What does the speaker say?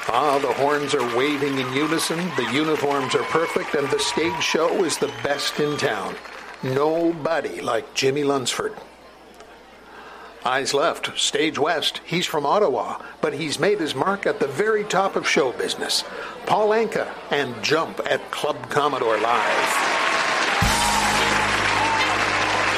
Ah, the horns are waving in unison, the uniforms are perfect, and the stage show is the best in town. Nobody like Jimmy Lunsford. Eyes left, stage west. He's from Ottawa, but he's made his mark at the very top of show business. Paul Anka and Jump at Club Commodore Live.